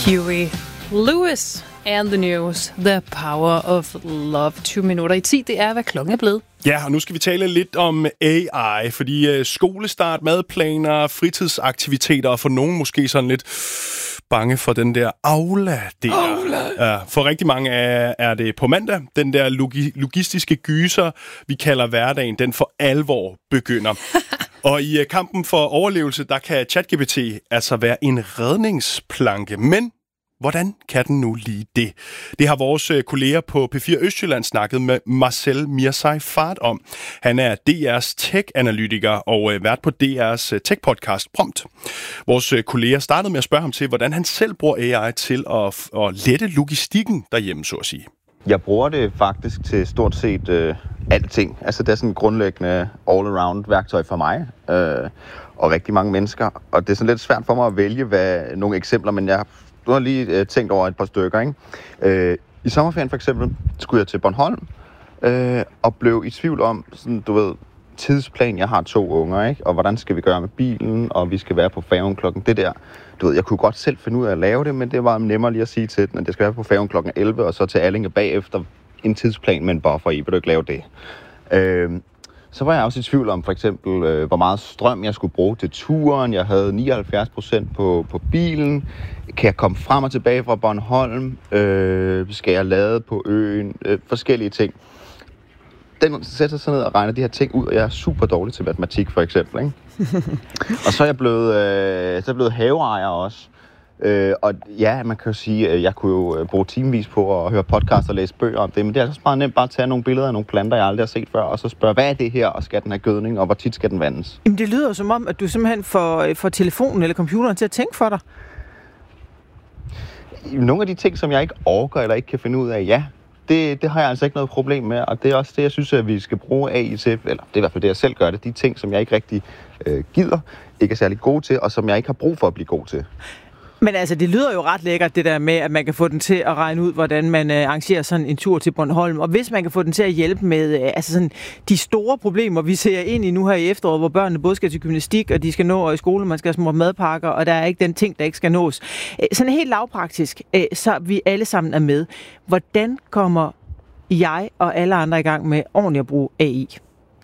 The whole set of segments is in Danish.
Huey Lewis and the News. The Power of Love. 20 minutter i 10. Det er, hvad klokken er blevet. Ja, og nu skal vi tale lidt om AI, fordi skolestart, madplaner, fritidsaktiviteter, og for nogen måske sådan lidt bange for den der aula der. Ja, for rigtig mange er det på mandag, den der logistiske gyser, vi kalder hverdagen, den for alvor begynder. Og i kampen for overlevelse, der kan ChatGPT altså være en redningsplanke, men hvordan kan den nu lige det? Det har vores kolleger på P4 Østjylland snakket med Marcel Mirsai Fart om. Han er DR's tech-analytiker og vært på DR's tech-podcast Prompt. Vores kolleger startede med at spørge ham til, hvordan han selv bruger AI til at lette logistikken derhjemme, så at sige. Jeg bruger det faktisk til stort set alting. Altså det er sådan et grundlæggende all-around værktøj for mig og rigtig mange mennesker. Og det er sådan lidt svært for mig at vælge nogle eksempler, men jeg har lige tænkt over et par stykker, ikke? I sommerferien for eksempel skulle jeg til Bornholm og blev i tvivl om, sådan, du ved, tidsplan. Jeg har 2 unger, ikke? Og hvordan skal vi gøre med bilen, og vi skal være på færgen klokken. Det der, du ved, jeg kunne godt selv finde ud af at lave det, men det var nemmere lige at sige til den, at det skal være på færgen klokken 11, og så til Allinge bagefter en tidsplan med en buffer i. Vil du ikke lave det? Så var jeg også i tvivl om for eksempel, hvor meget strøm jeg skulle bruge til turen. Jeg havde 79% på bilen. Kan jeg komme frem og tilbage fra Bornholm? Skal jeg lade på øen? Forskellige ting. Den sætter sig ned og regner de her ting ud, og jeg er super dårlig til matematik for eksempel. Ikke? Og så er jeg blevet haveejer også. Og ja, man kan jo sige, at jeg kunne jo bruge timevis på at høre podcast og læse bøger om det, men det er altså meget nemt bare at tage nogle billeder af nogle planter, jeg aldrig har set før, og så spørge, hvad er det her, og skal den have gødning, og hvor tit skal den vandes? Jamen det lyder jo som om, at du simpelthen får telefonen eller computeren til at tænke for dig. Nogle af de ting, som jeg ikke orker eller ikke kan finde ud af, ja, det har jeg altså ikke noget problem med, og det er også det, jeg synes, at vi skal bruge AI til, eller det er i hvert fald det, jeg selv gør det, de ting, som jeg ikke rigtig gider, ikke er særlig god til, og som jeg ikke har brug for at blive god til. Men altså, det lyder jo ret lækkert, det der med, at man kan få den til at regne ud, hvordan man arrangerer sådan en tur til Bornholm. Og hvis man kan få den til at hjælpe med altså sådan, de store problemer, vi ser ind i nu her i efteråret, hvor børnene både skal til gymnastik, og de skal nå i skole, man skal have små madpakker, og der er ikke den ting, der ikke skal nås. Sådan helt lavpraktisk, så vi alle sammen er med. Hvordan kommer jeg og alle andre i gang med ordentligt at bruge AI?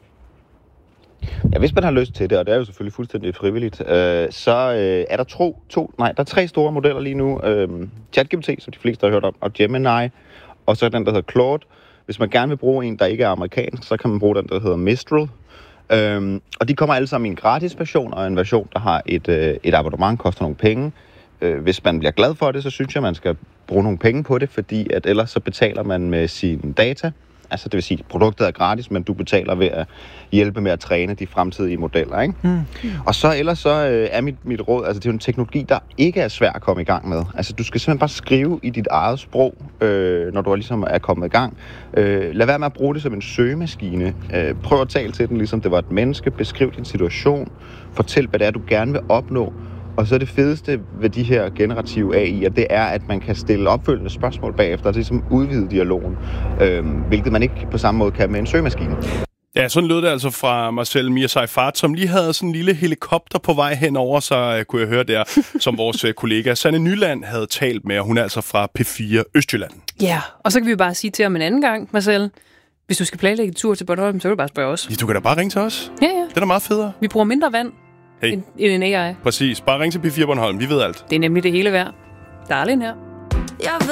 Ja, hvis man har lyst til det, og det er jo selvfølgelig fuldstændig frivilligt, så er der 3 store modeller lige nu. ChatGPT, som de fleste har hørt om, og Gemini, og så den, der hedder Claude. Hvis man gerne vil bruge en, der ikke er amerikansk, så kan man bruge den, der hedder Mistral. Og de kommer alle sammen i en gratis version, og en version, der har et abonnement, koster nogle penge. Hvis man bliver glad for det, så synes jeg, man skal bruge nogle penge på det, fordi at ellers så betaler man med sine data. Altså det vil sige, at produktet er gratis, men du betaler ved at hjælpe med at træne de fremtidige modeller, ikke? Og så ellers så er mit råd, altså det er jo en teknologi, der ikke er svær at komme i gang med. Altså du skal simpelthen bare skrive i dit eget sprog, når du ligesom er kommet i gang. Lad være med at bruge det som en søgemaskine. Prøv at tale til den, ligesom det var et menneske. Beskriv din situation. Fortæl, hvad det er, du gerne vil opnå. Og så det fedeste ved de her generative AI'er, det er, at man kan stille opfølgende spørgsmål bagefter, og det er ligesom udvide dialogen, hvilket man ikke på samme måde kan med en søgemaskine. Ja, sådan lød det altså fra Marcel Mirsai Fart, som lige havde sådan en lille helikopter på vej henover, så kunne jeg høre der, som vores kollega Sanne Nyland havde talt med, og hun er altså fra P4 Østjylland. Ja, og så kan vi bare sige til ham en anden gang, Marcel, hvis du skal planlægge en tur til Bornholm, så kan du bare spørge os. Ja, du kan da bare ringe til os. Ja. Det er da meget federe. Vi bruger mindre vand end en AI. Præcis. Bare ring til P4 Bornholm. Vi ved alt. Det er nemlig det hele værd. Der er Arlen her.